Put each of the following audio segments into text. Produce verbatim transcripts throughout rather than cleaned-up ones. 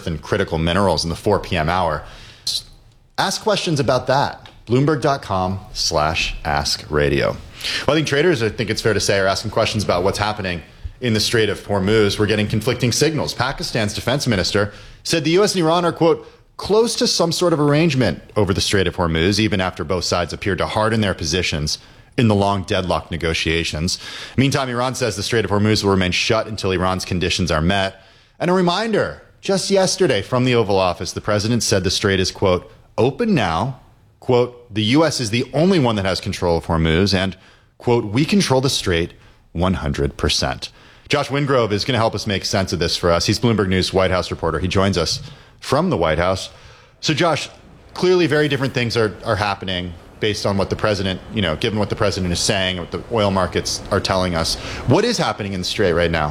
and critical minerals in the four p.m. hour. Ask questions about that. Bloomberg.com slash ask radio. Well, I think traders, I think it's fair to say, are asking questions about what's happening in the Strait of Hormuz. We're getting conflicting signals. Pakistan's defense minister said the U S and Iran are, quote, close to some sort of arrangement over the Strait of Hormuz, even after both sides appeared to harden their positions in the long deadlocked negotiations. Meantime, Iran says the Strait of Hormuz will remain shut until Iran's conditions are met. And a reminder, just yesterday from the Oval Office, the president said the strait is, quote, open now. Quote, the U S is the only one that has control of Hormuz. And, quote, we control the strait one hundred percent. Josh Wingrove is going to help us make sense of this for us. He's Bloomberg News White House reporter. He joins us from the White House. So, Josh, clearly very different things are, are happening based on what the president, you know, given what the president is saying, what the oil markets are telling us. What is happening in the Strait right now?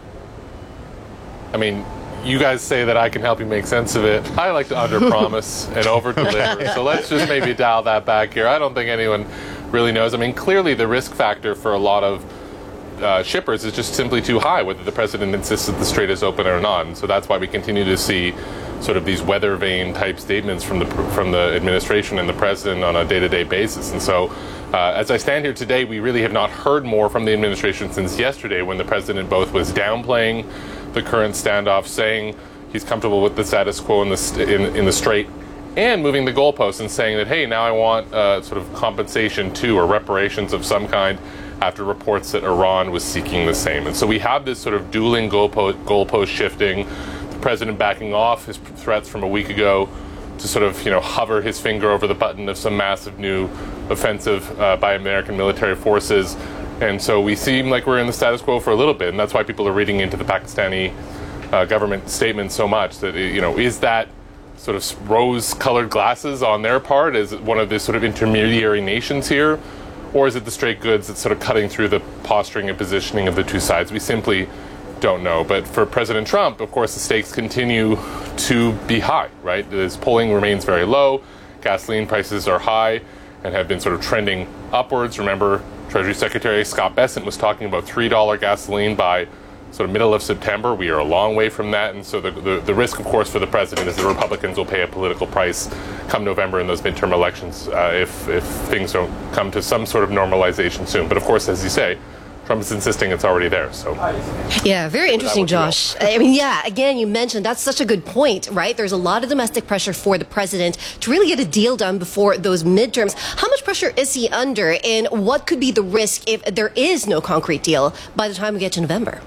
I mean, you guys say that I can help you make sense of it. I like to underpromise and overdeliver. So let's just maybe dial that back here. I don't think anyone really knows. I mean, clearly the risk factor for a lot of Uh, shippers is just simply too high, whether the president insists that the strait is open or not. And so that's why we continue to see sort of these weather vane type statements from the from the administration and the president on a day-to-day basis. And so uh, as I stand here today, we really have not heard more from the administration since yesterday, when the president both was downplaying the current standoff, saying he's comfortable with the status quo in the in, in the strait, and moving the goalposts and saying that, hey, now I want uh, sort of compensation too, or reparations of some kind, after reports that Iran was seeking the same. And so we have this sort of dueling goalpost, goalpost shifting, the president backing off his threats from a week ago to sort of, you know, hover his finger over the button of some massive new offensive uh, by American military forces. And so we seem like we're in the status quo for a little bit, and that's why people are reading into the Pakistani uh, government statement so much, that, you know, is that sort of rose-colored glasses on their part as one of the sort of intermediary nations here? Or is it the straight goods that's sort of cutting through the posturing and positioning of the two sides? We simply don't know. But for President Trump, of course, the stakes continue to be high, right? His polling remains very low. Gasoline prices are high and have been sort of trending upwards. Remember, Treasury Secretary Scott Bessent was talking about three dollars gasoline by sort of middle of September. We are a long way from that. And so the, the, the risk, of course, for the president is the Republicans will pay a political price come November in those midterm elections uh, if, if things don't come to some sort of normalization soon. But of course, as you say, Trump is insisting it's already there. So, yeah, very interesting, Josh. I mean, yeah, again, you mentioned that's such a good point, right? There's a lot of domestic pressure for the president to really get a deal done before those midterms. How much pressure is he under, and what could be the risk if there is no concrete deal by the time we get to November?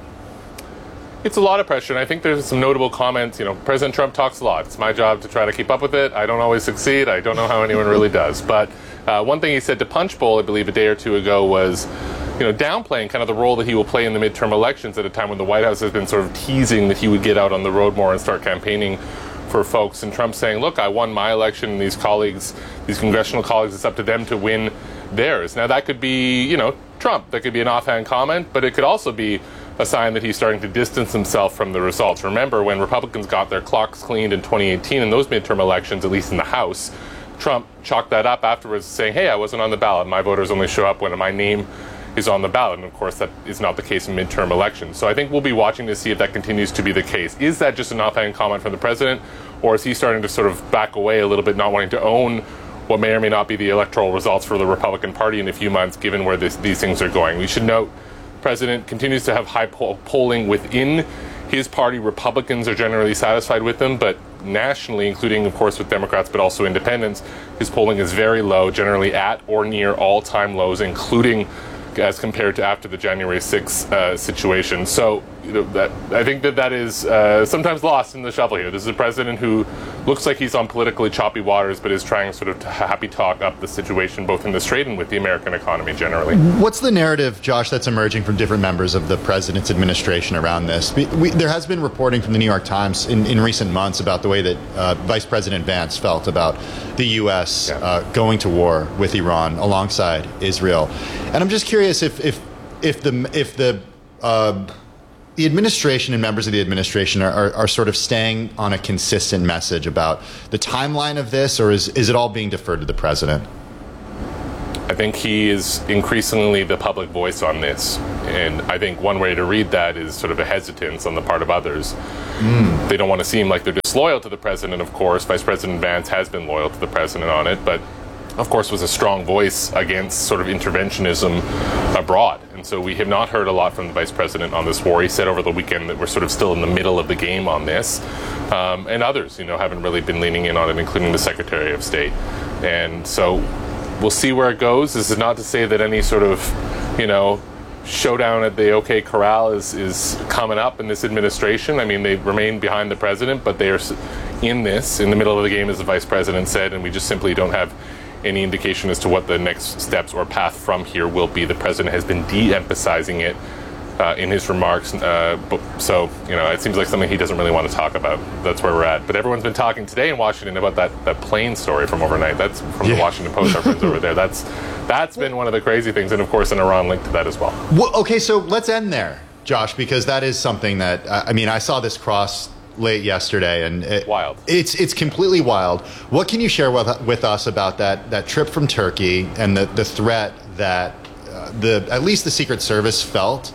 It's a lot of pressure, and I think there's some notable comments. You know, President Trump talks a lot. It's my job to try to keep up with it. I don't always succeed. I don't know how anyone really does. But uh, one thing he said to Punchbowl, I believe, a day or two ago was, you know, downplaying kind of the role that he will play in the midterm elections at a time when the White House has been sort of teasing that he would get out on the road more and start campaigning for folks. And Trump saying, look, I won my election, and these colleagues, these congressional colleagues, it's up to them to win theirs. Now, that could be, you know, Trump. That could be an offhand comment, but it could also be a sign that he's starting to distance himself from the results. Remember, when Republicans got their clocks cleaned in twenty eighteen in those midterm elections, at least in the House, Trump chalked that up afterwards, saying, hey, I wasn't on the ballot. My voters only show up when my name is on the ballot. And of course, that is not the case in midterm elections. So I think we'll be watching to see if that continues to be the case. Is that just an offhand comment from the president, or is he starting to sort of back away a little bit, not wanting to own what may or may not be the electoral results for the Republican Party in a few months, given where this, these things are going? We should note, the president continues to have high poll polling within his party. Republicans are generally satisfied with him, but nationally, including, of course, with Democrats, but also independents, his polling is very low, generally at or near all-time lows, including as compared to after the January sixth uh, situation. So, you know, that, I think that that is uh, sometimes lost in the shuffle here. This is a president who looks like he's on politically choppy waters, but is trying sort of to happy talk up the situation, both in the strait and with the American economy generally. What's the narrative, Josh, that's emerging from different members of the president's administration around this? We, we, there has been reporting from the New York Times in, in recent months about the way that uh, Vice President Vance felt about the U S yeah. uh, going to war with Iran alongside Israel. And I'm just curious if if if the if the uh, the administration and members of the administration are, are, are sort of staying on a consistent message about the timeline of this, or is is it all being deferred to the president? I think he is increasingly the public voice on this. And I think one way to read that is sort of a hesitance on the part of others. Mm. They don't want to seem like they're disloyal to the president, of course. Vice President Vance has been loyal to the president on it, but of course was a strong voice against sort of interventionism abroad. And so we have not heard a lot from the vice president on this war. He said over the weekend that we're sort of still in the middle of the game on this. Um, and others, you know, haven't really been leaning in on it, including the Secretary of State. And so we'll see where it goes. This is not to say that any sort of, you know, showdown at the OK Corral is, is coming up in this administration. I mean, they remain behind the president, but they are in this, in the middle of the game, as the vice president said, and we just simply don't have any indication as to what the next steps or path from here will be. The president has been de-emphasizing it uh, in his remarks. Uh, but, so, you know, it seems like something he doesn't really want to talk about. That's where we're at. But everyone's been talking today in Washington about that, that plane story from overnight. That's from yeah. the Washington Post, our friends over there. That's That's been one of the crazy things. And, of course, an Iran link to that as well. well. Okay, so let's end there, Josh, because that is something that, uh, I mean, I saw this cross late yesterday, and it, wild. It's it's completely wild. What can you share with with us about that that trip from Turkey and the the threat that uh, the at least the Secret Service felt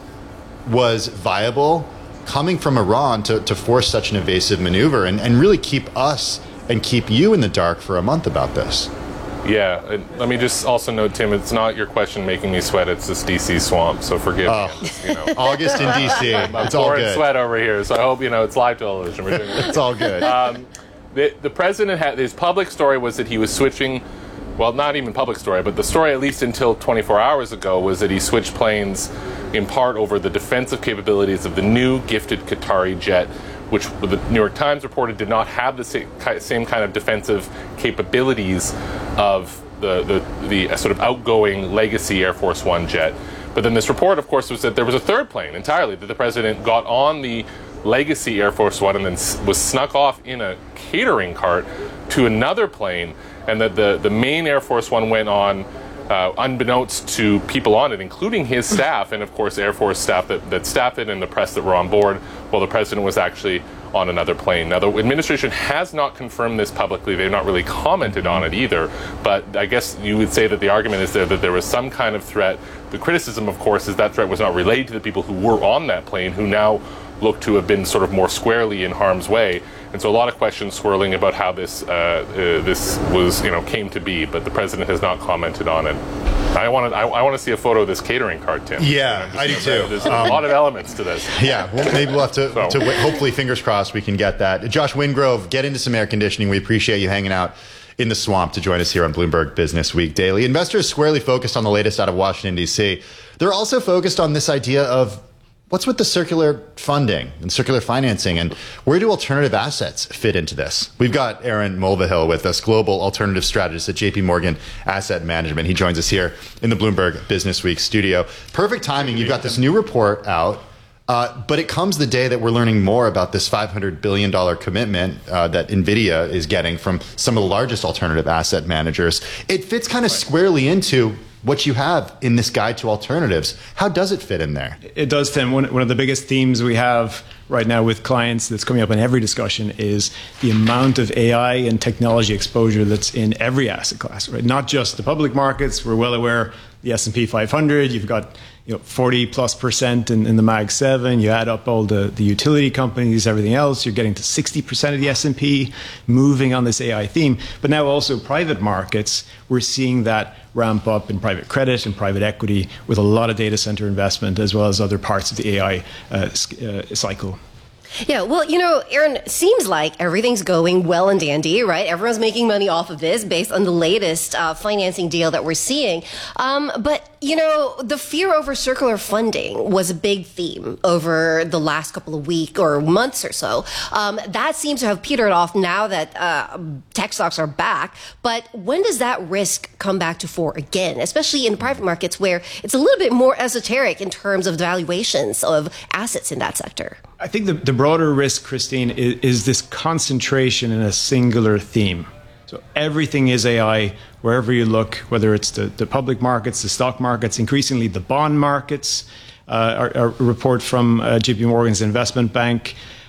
was viable coming from Iran to, to force such an evasive maneuver and, and really keep us and keep you in the dark for a month about this? Yeah, and let me just also note, Tim, it's not your question making me sweat, it's this D C swamp, so forgive oh. me. You know. August in D C, I'm it's all good. sweat over here, so I hope, you know, it's live television. We're doing it's all good. Um, the, the president had, his public story was that he was switching, well, not even public story, but the story at least until twenty-four hours ago was that he switched planes in part over the defensive capabilities of the new gifted Qatari jet, which the New York Times reported did not have the same kind of defensive capabilities of the, the, the sort of outgoing legacy Air Force One jet. But then this report, of course, was that there was a third plane entirely, that the president got on the legacy Air Force One and then was snuck off in a catering cart to another plane, and that the, the main Air Force One went on Uh, unbeknownst to people on it, including his staff and, of course, Air Force staff that, that staffed it and the press that were on board, while the president was actually on another plane. Now, the administration has not confirmed this publicly. They've not really commented on it either. But I guess you would say that the argument is there that there was some kind of threat. The criticism, of course, is that threat was not relayed to the people who were on that plane, who now look to have been sort of more squarely in harm's way. And so a lot of questions swirling about how this uh, uh, this was, you know, came to be, but the president has not commented on it. I want to I, I want to see a photo of this catering cart, Tim. Yeah, you know, I do too. There's um, a lot of elements to this. Yeah, well, maybe we'll have to, so. to wait, hopefully, fingers crossed, we can get that. Josh Wingrove, get into some air conditioning. We appreciate you hanging out in the swamp to join us here on Bloomberg Business Week Daily. Investors squarely focused on the latest out of Washington, D C. They're also focused on this idea of what's with the circular funding and circular financing, and where do alternative assets fit into this? We've got Aaron Mulvihill with us, global alternative strategist at J P Morgan Asset Management. He joins us here in the Bloomberg Business Week studio. Perfect timing. You've got this new report out, uh, but it comes the day that we're learning more about this five hundred billion dollars commitment uh, that NVIDIA is getting from some of the largest alternative asset managers. It fits kind of squarely into what you have in this guide to alternatives. How does it fit in there? It does, Tim. One, one of the biggest themes we have right now with clients that's coming up in every discussion is the amount of A I and technology exposure that's in every asset class, right? Not just the public markets. We're well aware the S and P five hundred, you've got you know, forty plus percent in, in the Mag seven. You add up all the, the utility companies, everything else, you're getting to sixty percent of the S and P moving on this A I theme. But now also private markets, we're seeing that ramp up in private credit and private equity with a lot of data center investment as well as other parts of the A I uh, uh, cycle. Yeah, well, you know, Aaron, seems like everything's going well and dandy, right? Everyone's making money off of this based on the latest uh, financing deal that we're seeing. Um, but, you know, the fear over circular funding was a big theme over the last couple of weeks or months or so. Um, that seems to have petered off now that uh, tech stocks are back. But when does that risk come back to fore again, especially in private markets where it's a little bit more esoteric in terms of valuations of assets in that sector? I think the, the broader risk, Christine, is, is this concentration in a singular theme. So everything is A I wherever you look, whether it's the, the public markets, the stock markets, increasingly the bond markets. Uh, our, our report from uh, J P Morgan's investment bank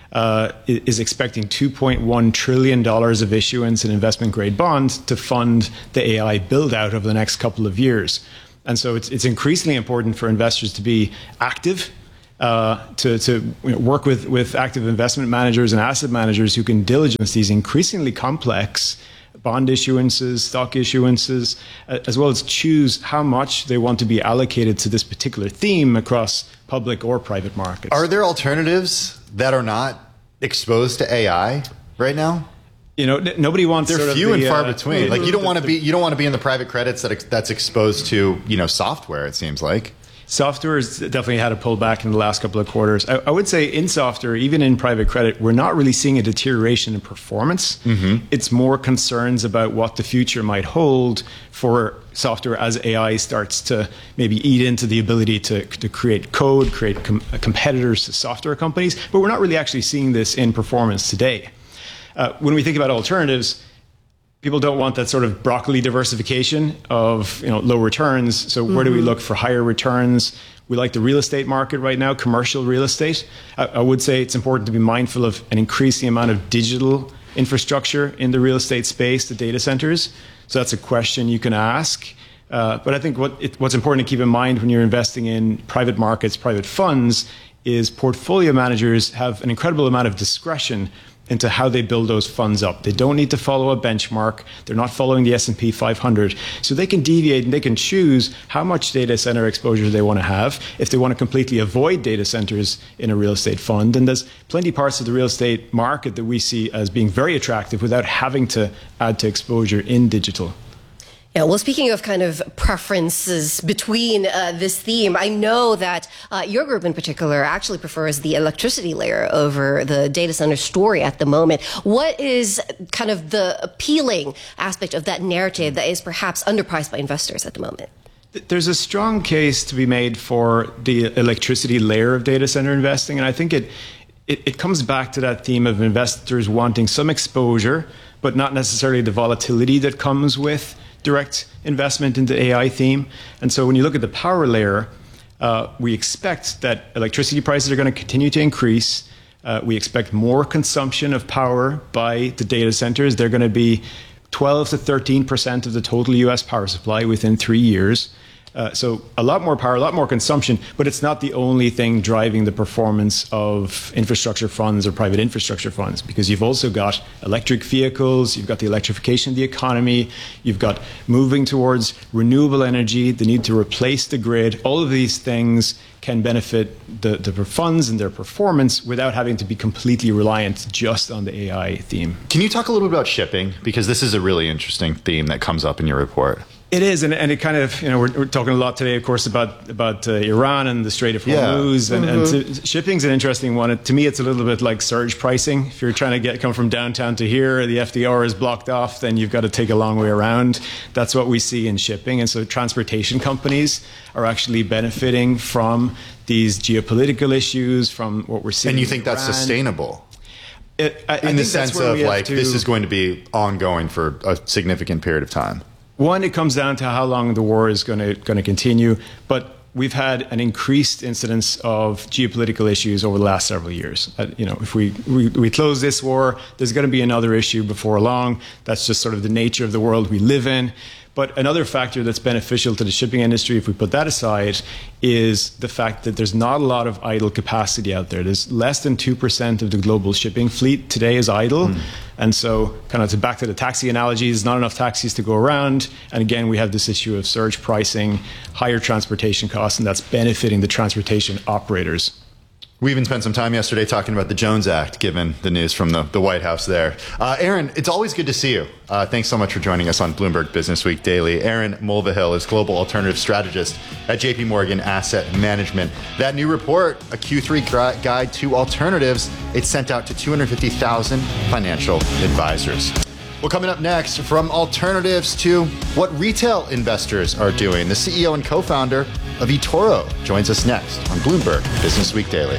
uh, is expecting two point one trillion dollars of issuance in investment-grade bonds to fund the A I build-out over the next couple of years. And so it's, it's increasingly important for investors to be active, uh, to, to you know, work with, with active investment managers and asset managers who can diligence these increasingly complex bond issuances, stock issuances, as well as choose how much they want to be allocated to this particular theme across public or private markets. Are there alternatives that are not exposed to A I right now? You know, n- nobody wants. They're sort few of the, and far uh, between. Like you don't want to be you don't want to be in the private credits that ex- that's exposed to, you know, software. It seems like. Software has definitely had a pullback in the last couple of quarters. I, I would say in software, even in private credit, we're not really seeing a deterioration in performance. Mm-hmm. It's more concerns about what the future might hold for software as A I starts to maybe eat into the ability to, to create code, create com- competitors to software companies. But we're not really actually seeing this in performance today. Uh, when we think about alternatives, people don't want that sort of broccoli diversification of, you know, low returns. So where mm-hmm. do we look for higher returns? We like the real estate market right now, commercial real estate. I, I would say it's important to be mindful of an increasing amount of digital infrastructure in the real estate space, the data centers. So that's a question you can ask. Uh, but I think what it, what's important to keep in mind when you're investing in private markets, private funds, is portfolio managers have an incredible amount of discretion into how they build those funds up. They don't need to follow a benchmark. They're not following the S and P five hundred. So they can deviate and they can choose how much data center exposure they want to have. If they want to completely avoid data centers in a real estate fund, and there's plenty of parts of the real estate market that we see as being very attractive without having to add to exposure in digital. Yeah, well, speaking of kind of preferences between uh, this theme, I know that uh, your group in particular actually prefers the electricity layer over the data center story at the moment. What is kind of the appealing aspect of that narrative that is perhaps underpriced by investors at the moment? There's a strong case to be made for the electricity layer of data center investing, and I think it, it, it comes back to that theme of investors wanting some exposure, but not necessarily the volatility that comes with direct investment into A I theme. And so when you look at the power layer, uh, we expect that electricity prices are going to continue to increase. Uh, we expect more consumption of power by the data centers. They're going to be twelve to thirteen percent of the total U S power supply within three years. Uh, so a lot more power, a lot more consumption, but it's not the only thing driving the performance of infrastructure funds or private infrastructure funds, because you've also got electric vehicles, you've got the electrification of the economy, you've got moving towards renewable energy, the need to replace the grid. All of these things can benefit the, the funds and their performance without having to be completely reliant just on the A I theme. Can you talk a little bit about shipping? Because this is a really interesting theme that comes up in your report. It is, and, and it kind of, you know, we're, we're talking a lot today, of course, about about uh, Iran and the Strait of Hormuz, yeah. and, mm-hmm. and shipping's an interesting one. It, to me, it's a little bit like surge pricing. If you're trying to get come from downtown to here, the F D R is blocked off, then you've got to take a long way around. That's what we see in shipping, and so transportation companies are actually benefiting from these geopolitical issues, from what we're seeing. And you think that's Iran. Sustainable? It, I, in I the sense of like to, this is going to be ongoing for a significant period of time. One, it comes down to how long the war is going to going to continue, but we've had an increased incidence of geopolitical issues over the last several years. Uh, you know, if we, we we close this war, there's going to be another issue before long. That's just sort of the nature of the world we live in. But another factor that's beneficial to the shipping industry, if we put that aside, is the fact that there's not a lot of idle capacity out there. There's less than two percent of the global shipping fleet today is idle. Mm. And so kind of to back to the taxi analogy, there's not enough taxis to go around. And again, we have this issue of surge pricing, higher transportation costs, and that's benefiting the transportation operators. We even spent some time yesterday talking about the Jones Act, given the news from the, the White House there. Uh, Aaron, it's always good to see you. Uh, thanks so much for joining us on Bloomberg Business Week Daily. Aaron Mulvihill is Global Alternative Strategist at J P Morgan Asset Management. That new report, a Q three guide to alternatives, it's sent out to two hundred fifty thousand financial advisors. Well, coming up next, from alternatives to what retail investors are doing, the C E O and co-founder of eToro joins us next on Bloomberg Business Week Daily.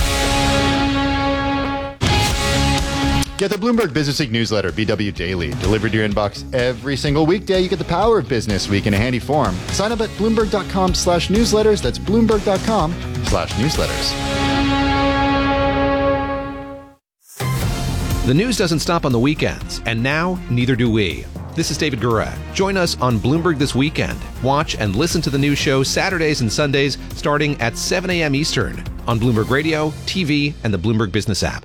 Get the Bloomberg Business Week newsletter, B W Daily, delivered to your inbox every single weekday. You get the power of Business Week in a handy form. Sign up at Bloomberg.com slash newsletters. That's Bloomberg.com slash newsletters. The news doesn't stop on the weekends, and now neither do we. This is David Gura. Join us on Bloomberg This Weekend. Watch and listen to the news show Saturdays and Sundays starting at seven a.m. Eastern on Bloomberg Radio, T V, and the Bloomberg Business app.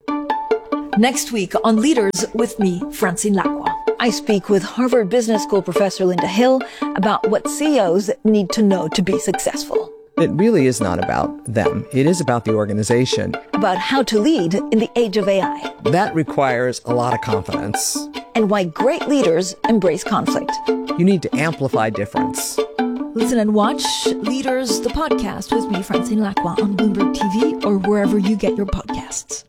Next week on Leaders with me, Francine Lacqua. I speak with Harvard Business School professor Linda Hill about what C E Os need to know to be successful. It really is not about them. It is about the organization. About how to lead in the age of A I. That requires a lot of confidence. And why great leaders embrace conflict. You need to amplify difference. Listen and watch Leaders, the podcast with me, Francine Lacqua, on Bloomberg T V or wherever you get your podcasts.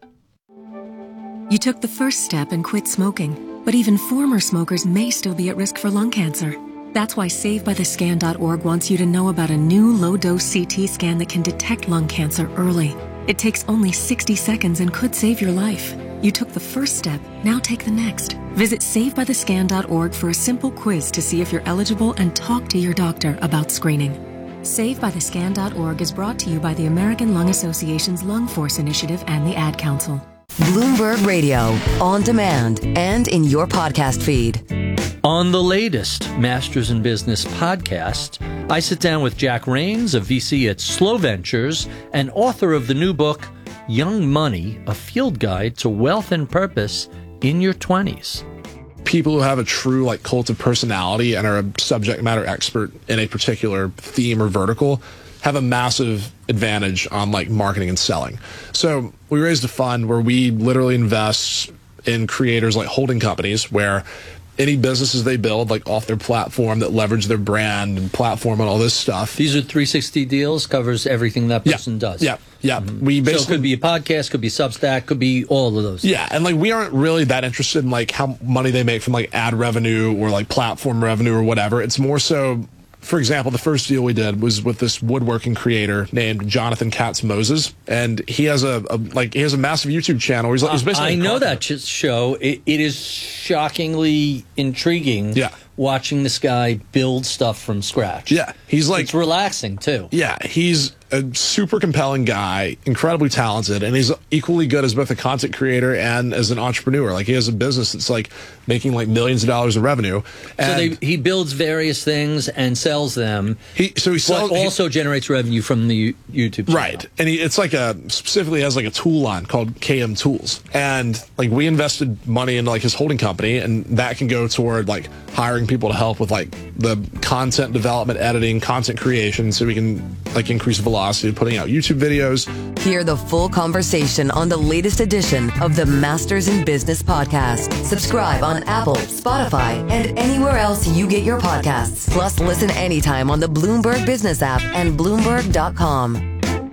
You took the first step and quit smoking, but even former smokers may still be at risk for lung cancer. That's why Save By The Scan dot org wants you to know about a new low-dose C T scan that can detect lung cancer early. It takes only sixty seconds and could save your life. You took the first step, now take the next. Visit Save By The Scan dot org for a simple quiz to see if you're eligible and talk to your doctor about screening. Save By The Scan dot org is brought to you by the American Lung Association's Lung Force Initiative and the Ad Council. Bloomberg Radio, on demand and in your podcast feed. On the latest Masters in Business podcast, I sit down with Jack Rains, a V C at Slow Ventures and author of the new book, Young Money, A Field Guide to Wealth and Purpose in Your twenties. People who have a true like cult of personality and are a subject matter expert in a particular theme or vertical have a massive advantage on like marketing and selling. So we raised a fund where we literally invest in creators like holding companies where any businesses they build like off their platform that leverage their brand and platform and all this stuff. These are three sixty deals, covers everything that person yeah, does. Yeah, yeah. Mm-hmm. We basically, so it could be a podcast, could be Substack, could be all of those. Yeah, and like we aren't really that interested in like how money they make from like ad revenue or like platform revenue or whatever. It's more so, for example, the first deal we did was with this woodworking creator named Jonathan Katz Moses, and he has a, a like he has a massive YouTube channel. He's, like, he's basically I know that show. It, it is shockingly intriguing. Yeah. Watching this guy build stuff from scratch. Yeah, he's like it's relaxing too. Yeah, he's a super compelling guy, incredibly talented, and he's equally good as both a content creator and as an entrepreneur. Like he has a business that's like making like millions of dollars in revenue. And so they, he builds various things and sells them. He so he sells, but also he, generates revenue from the YouTube channel. Right, and he, it's like a specifically has like a tool line called K M Tools, and like we invested money into like his holding company, and that can go toward like hiring people to help with like the content development, editing, content creation, so we can like increase velocity of putting out YouTube videos. Hear the full conversation on the latest edition of the Masters in Business podcast. Subscribe on Apple, Spotify, and anywhere else you get your podcasts. Plus, listen anytime on the Bloomberg Business app and Bloomberg dot com.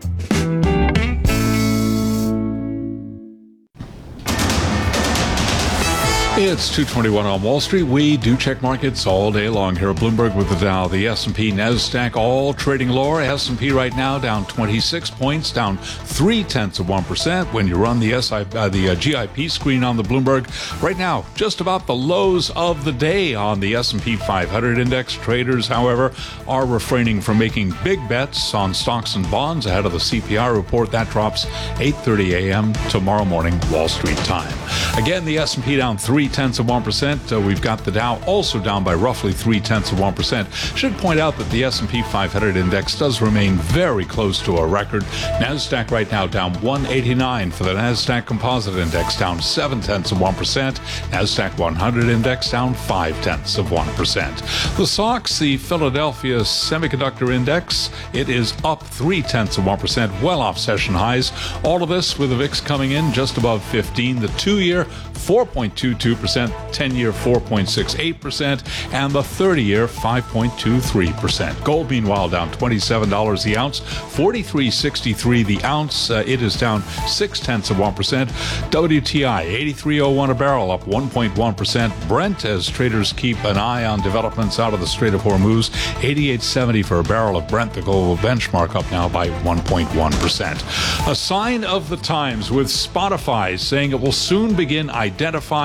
It's two twenty-one on Wall Street. We do check markets all day long here at Bloomberg with the Dow, the S and P, NASDAQ, all trading lower. S and P right now down twenty-six points, down three tenths of one percent. When you run the S I, uh, the uh, G I P screen on the Bloomberg, right now just about the lows of the day on the S and P five hundred index. Traders, however, are refraining from making big bets on stocks and bonds ahead of the C P I report. That drops eight thirty a.m. tomorrow morning, Wall Street time. Again, the S and P down three tenths of one percent. Uh, we've got the Dow also down by roughly three tenths of one percent. Should point out that the S and P five hundred index does remain very close to a record. NASDAQ right now down one eighty-nine for the NASDAQ Composite Index, down seven tenths of one percent. NASDAQ one hundred Index down five tenths of one percent. The S O X, the Philadelphia Semiconductor Index, it is up three tenths of one percent, well off session highs. All of this with the V I X coming in just above fifteen. The two-year four point two two percent, ten-year four point six eight percent, and the thirty-year five point two three percent. Gold, meanwhile, down twenty-seven dollars the ounce, forty-three sixty-three the ounce. Uh, it is down six tenths of one percent. W T I eighty-three oh one a barrel, up one point one percent. Brent, as traders keep an eye on developments out of the Strait of Hormuz, eighty-eight seventy for a barrel of Brent, the global benchmark, up now by one point one percent. A sign of the times with Spotify saying it will soon begin identifying artists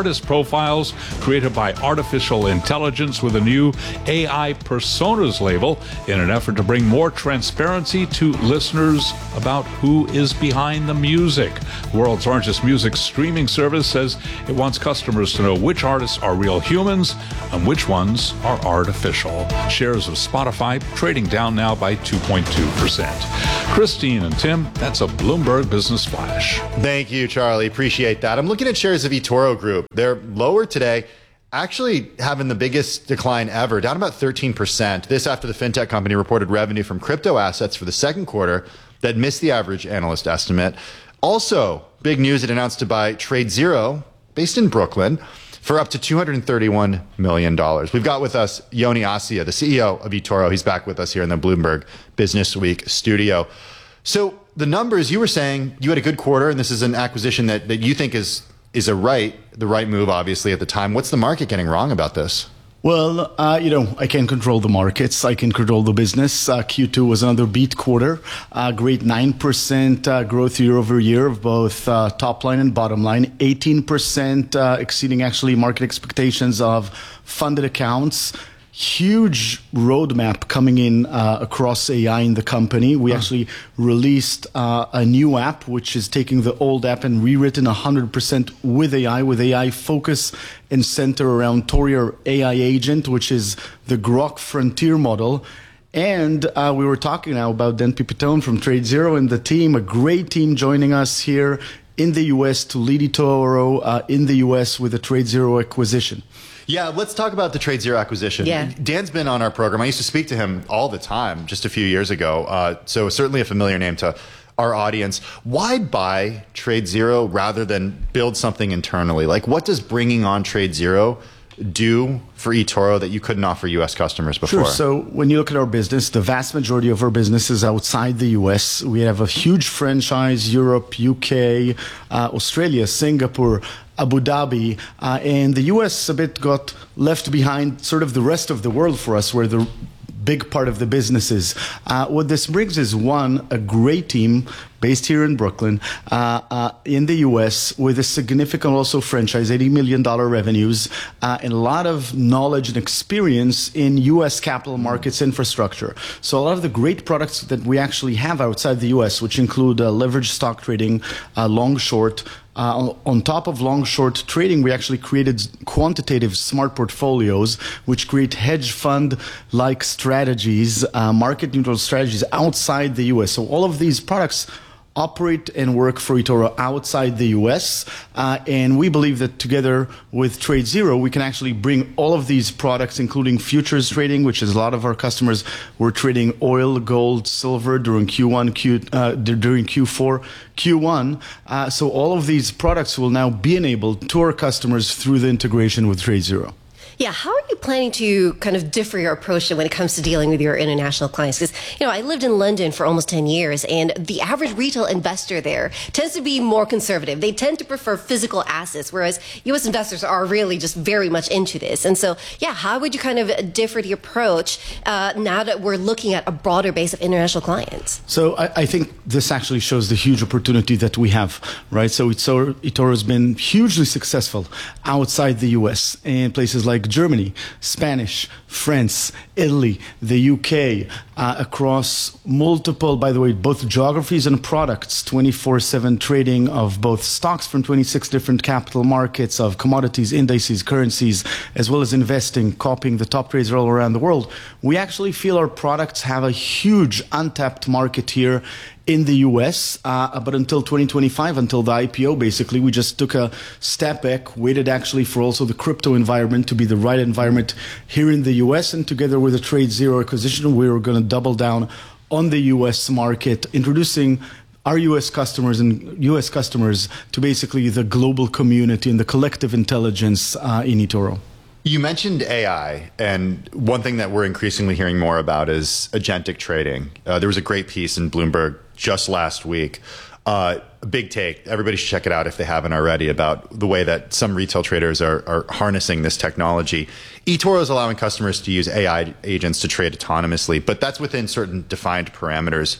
artist profiles created by artificial intelligence with a new A I Personas label in an effort to bring more transparency to listeners about who is behind the music. The world's largest music streaming service says it wants customers to know which artists are real humans and which ones are artificial. Shares of Spotify trading down now by two point two percent. Christine and Tim, that's a Bloomberg Business Flash. Thank you, Charlie. Appreciate that. I'm looking at shares of eToro Group. They're lower today, actually having the biggest decline ever, down about thirteen percent. This after the fintech company reported revenue from crypto assets for the second quarter that missed the average analyst estimate. Also, big news, it announced to buy TradeZero, based in Brooklyn, for up to two hundred thirty-one million dollars. We've got with us Yoni Assia, the C E O of eToro. He's back with us here in the Bloomberg Business Week studio. So the numbers, you were saying you had a good quarter, and this is an acquisition that, that you think is is a right, the right move, obviously, at the time. What's the market getting wrong about this? Well, uh, you know, I can control the markets. I can control the business. Uh, Q two was another beat quarter. Uh, great nine percent uh, growth year over year of both uh, top line and bottom line. eighteen percent uh, exceeding actually market expectations of funded accounts. Huge roadmap coming in uh, across A I in the company. We huh. actually released uh, a new app, which is taking the old app and rewritten one hundred percent with A I, with A I focus and center around Torier A I agent, which is the Grok frontier model. And uh, we were talking now about Dan Pipitone from TradeZero and the team, a great team joining us here in the U S to lead eToro uh, in the U S with the TradeZero acquisition. Yeah, let's talk about the TradeZero acquisition. Yeah. Dan's been on our program. I used to speak to him all the time just a few years ago. Uh, so certainly a familiar name to our audience. Why buy TradeZero rather than build something internally? Like, what does bringing on TradeZero do for eToro that you couldn't offer U S customers before? Sure. So when you look at our business, the vast majority of our business is outside the U S. We have a huge franchise, Europe, U K, uh, Australia, Singapore, Abu Dhabi, uh, and the U S a bit got left behind, sort of the rest of the world for us, where the big part of the business is. Uh, what this brings is, one, a great team based here in Brooklyn, uh, uh, in the U S, with a significant also franchise, eighty million dollars revenues, uh, and a lot of knowledge and experience in U S capital markets infrastructure. So a lot of the great products that we actually have outside the U S, which include uh, leveraged stock trading, uh, long short. Uh, on top of long-short trading, we actually created quantitative smart portfolios, which create hedge fund-like strategies, uh, market-neutral strategies outside the U S. So all of these products operate and work for eToro outside the U S. Uh, and we believe that together with TradeZero, we can actually bring all of these products, including futures trading, which is a lot of our customers were trading oil, gold, silver during Q one, Q, uh, during Q four, Q one. Uh, so all of these products will now be enabled to our customers through the integration with TradeZero. Yeah, how are you planning to kind of differ your approach when it comes to dealing with your international clients? Because, you know, I lived in London for almost ten years, and the average retail investor there tends to be more conservative. They tend to prefer physical assets, whereas U S investors are really just very much into this. And so, yeah, how would you kind of differ the approach uh, now that we're looking at a broader base of international clients? So I, I think this actually shows the huge opportunity that we have, right? So eToro, eToro has been hugely successful outside the U S in places like Germany, Spanish, France, Italy, the U K, uh, across multiple, by the way, both geographies and products, twenty-four seven trading of both stocks from twenty-six different capital markets, of commodities, indices, currencies, as well as investing, copying the top traders all around the world. We actually feel our products have a huge untapped market here in the U S, uh, but until twenty twenty-five, until the I P O, basically, we just took a step back, waited actually for also the crypto environment to be the right environment here in the U S, and together with the TradeZero acquisition, we were going to double down on the U S market, introducing our U S customers and U S customers to basically the global community and the collective intelligence uh, in eToro. You mentioned A I, and one thing that we're increasingly hearing more about is agentic trading. Uh, there was a great piece in Bloomberg just last week. Uh, a big take. Everybody should check it out if they haven't already, about the way that some retail traders are, are harnessing this technology. eToro is allowing customers to use A I agents to trade autonomously, but that's within certain defined parameters.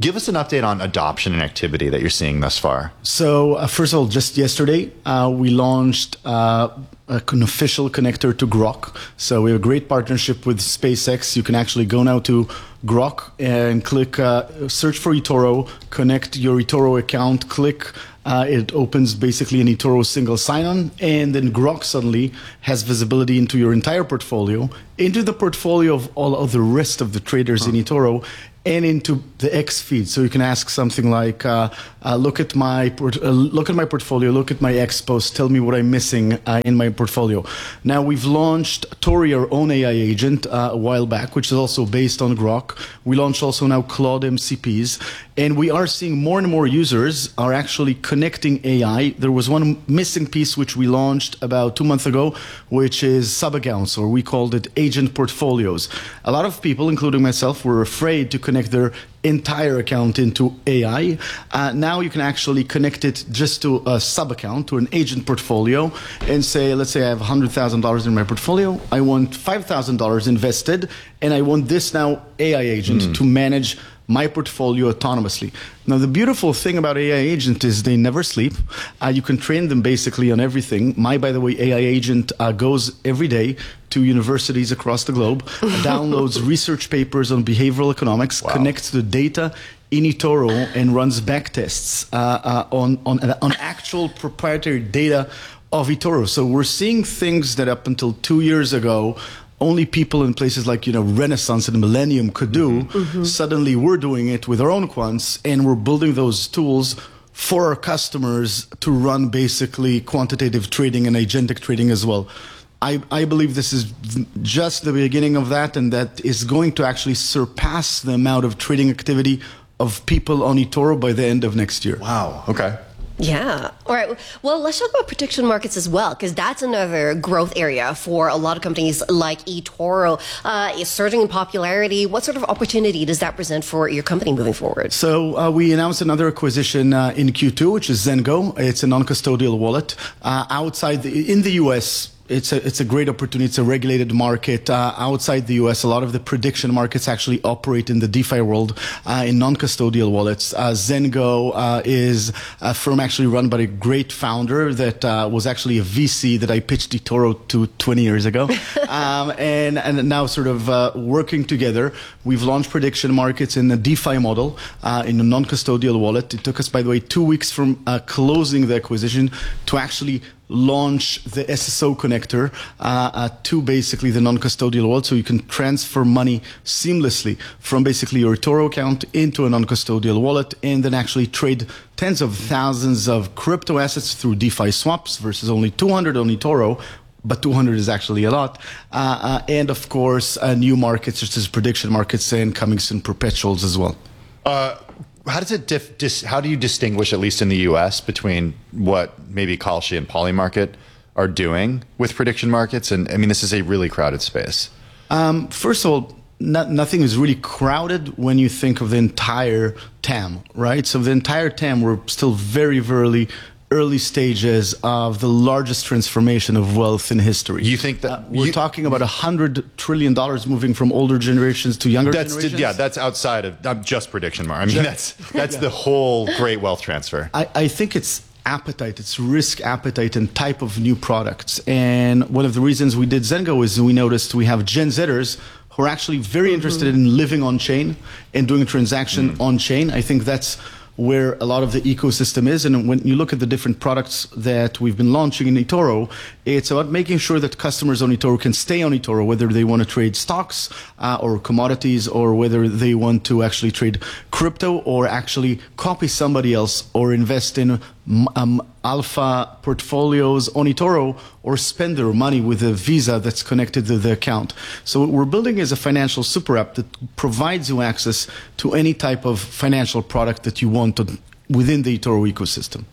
Give us an update on adoption and activity that you're seeing thus far. So, uh, first of all, just yesterday, uh, we launched uh, an official connector to Grok. So we have a great partnership with SpaceX. You can actually go now to Grok and click uh, search for eToro, connect your eToro account, click. Uh, it opens basically an eToro single sign-on, and then Grok suddenly has visibility into your entire portfolio, into the portfolio of all of the rest of the traders huh. in eToro, and into the X feed. So you can ask something like, uh, uh, look at my port- uh, look at my portfolio, look at my X post, tell me what I'm missing uh, in my portfolio. Now, we've launched Tori, our own A I agent, uh, a while back, which is also based on Grok. We launched also now Claude M C Ps, and we are seeing more and more users are actually connecting A I. There was one missing piece which we launched about two months ago, which is sub-accounts, or we called it agent portfolios. A lot of people, including myself, were afraid to connect their entire account into A I. Uh, now you can actually connect it just to a sub-account, to an agent portfolio, and say, let's say I have one hundred thousand dollars in my portfolio, I want five thousand dollars invested, and I want this now A I agent mm. to manage my portfolio autonomously. Now, the beautiful thing about A I agent is they never sleep. Uh, you can train them basically on everything. My, by the way, A I agent uh, goes every day to universities across the globe, downloads research papers on behavioral economics, wow. connects the data in eToro, and runs back tests uh, uh, on, on, on actual proprietary data of eToro. So we're seeing things that up until two years ago, only people in places like, you know, Renaissance and Millennium could do. Mm-hmm. Suddenly we're doing it with our own quants, and we're building those tools for our customers to run basically quantitative trading and agentic trading as well. I, I believe this is just the beginning of that, and that is going to actually surpass the amount of trading activity of people on eToro by the end of next year. Wow. Okay. Yeah. All right. Well, let's talk about prediction markets as well, because that's another growth area for a lot of companies like eToro. Uh, it's surging in popularity. What sort of opportunity does that present for your company moving forward? So uh, we announced another acquisition uh, in Q two, which is Zengo. It's a non-custodial wallet uh, outside the, in the U S. It's a, it's a great opportunity. It's a regulated market. Uh, outside the U S, a lot of the prediction markets actually operate in the DeFi world uh, in non-custodial wallets. Uh, Zengo uh, is a firm actually run by a great founder that uh, was actually a V C that I pitched eToro to twenty years ago. um, and, and now sort of uh, working together, we've launched prediction markets in a DeFi model uh, in a non-custodial wallet. It took us, by the way, two weeks from uh, closing the acquisition to actually launch the S S O connector uh, uh, to basically the non-custodial wallet, so you can transfer money seamlessly from basically your eToro account into a non-custodial wallet, and then actually trade tens of thousands of crypto assets through DeFi swaps versus only two hundred on eToro. But two hundred is actually a lot. Uh, uh, and of course, uh, new markets such as prediction markets and coming soon perpetuals as well. Uh, How does it diff, dis, how do you distinguish, at least in the U S, between what maybe Kalshi and Polymarket are doing with prediction markets? And I mean, this is a really crowded space. Um, first of all, not, nothing is really crowded when you think of the entire T A M, right? So the entire T A M, we're still very, very early stages of the largest transformation of wealth in history. You think that uh, we're you, talking about a hundred trillion dollars moving from older generations to younger that's, generations? Yeah, that's outside of not just prediction market. I mean, that's that's yeah. the whole great wealth transfer. I, I think it's appetite, it's risk appetite and type of new products. And one of the reasons we did Zengo is we noticed we have Gen Zers who are actually very mm-hmm. interested in living on chain and doing a transaction mm. on chain. I think that's where a lot of the ecosystem is. And when you look at the different products that we've been launching in eToro, it's about making sure that customers on eToro can stay on eToro, whether they want to trade stocks uh, or commodities, or whether they want to actually trade crypto or actually copy somebody else or invest in um, alpha portfolios on eToro, or spend their money with a Visa that's connected to the account. So what we're building is a financial super app that provides you access to any type of financial product that you want to, within the eToro ecosystem.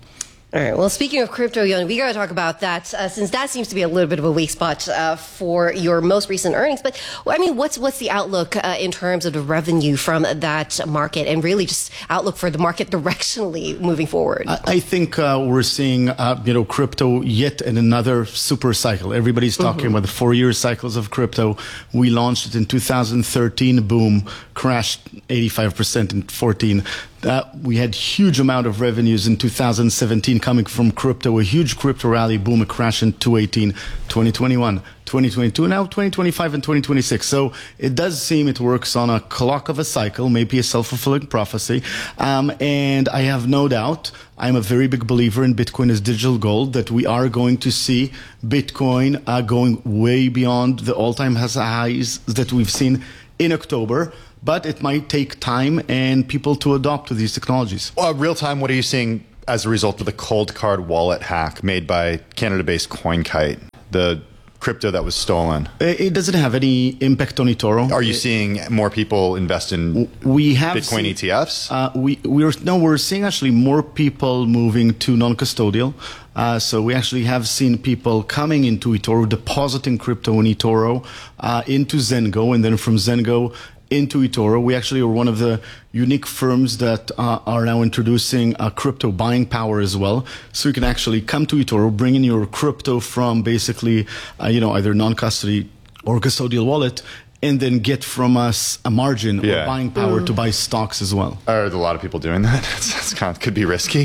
All right. Well, speaking of crypto, Yoni, we got to talk about that uh, since that seems to be a little bit of a weak spot uh, for your most recent earnings. But I mean, what's what's the outlook uh, in terms of the revenue from that market, and really just outlook for the market directionally moving forward? I, I think uh, we're seeing uh, you know crypto yet in another super cycle. Everybody's talking mm-hmm. about the four-year cycles of crypto. We launched it in two thousand thirteen. Boom, crashed eighty-five percent in fourteen. Uh, we had huge amount of revenues in two thousand seventeen coming from crypto, a huge crypto rally, boom, a crash in two eighteen, twenty twenty-one, twenty twenty-two, now twenty twenty-five and twenty twenty-six. So it does seem it works on a clock of a cycle, maybe a self-fulfilling prophecy. Um, and I have no doubt, I'm a very big believer in Bitcoin as digital gold, that we are going to see Bitcoin uh, going way beyond the all-time highs that we've seen in October. But it might take time and people to adopt to these technologies. Well, real time, what are you seeing as a result of the cold card wallet hack made by Canada-based CoinKite, the crypto that was stolen? It doesn't have any impact on eToro. Are you seeing more people invest in we have Bitcoin seen, E T Fs? Uh, we we're no, we're seeing actually more people moving to non-custodial. Uh, so we actually have seen people coming into eToro, depositing crypto in eToro, uh, into Zengo, and then from Zengo into eToro. We actually are one of the unique firms that uh, are now introducing uh, crypto buying power as well. So you can actually come to eToro, bring in your crypto from basically, uh, you know, either non-custody or custodial wallet, and then get from us a margin yeah. or buying power mm. to buy stocks as well. Are a lot of people doing that? It's kind of, could be risky.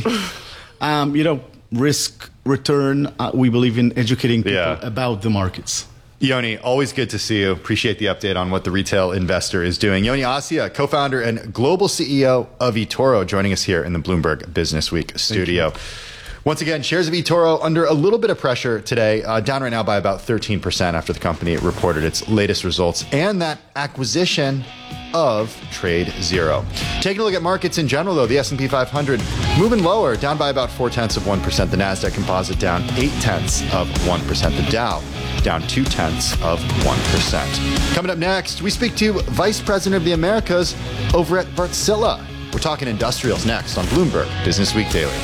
um, you know, risk, return, uh, we believe in educating people yeah. about the markets. Yoni, always good to see you. Appreciate the update on what the retail investor is doing. Yoni Assia, co-founder and global C E O of eToro, joining us here in the Bloomberg Business Week studio. Once again, shares of eToro under a little bit of pressure today, uh, down right now by about thirteen percent after the company reported its latest results and that acquisition of Trade Zero. Taking a look at markets in general, though, the S and P five hundred moving lower, down by about four tenths of one percent. The NASDAQ Composite down eight tenths of one percent. The Dow down two tenths of one percent. Coming up next, we speak to Vice President of the Americas over at Wärtsilä. We're talking industrials next on Bloomberg Business Week Daily.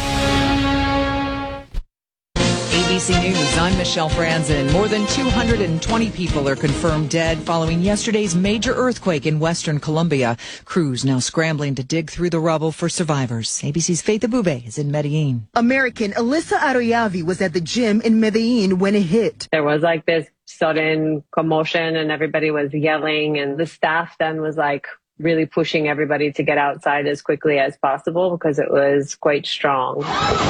A B C News, I'm Michelle Franzen. More than two hundred twenty people are confirmed dead following yesterday's major earthquake in western Colombia. Crews now scrambling to dig through the rubble for survivors. A B C's Faith Abube is in Medellin. American Alyssa Aroyavi was at the gym in Medellin when it hit. There was like this sudden commotion and everybody was yelling, and the staff then was like really pushing everybody to get outside as quickly as possible because it was quite strong.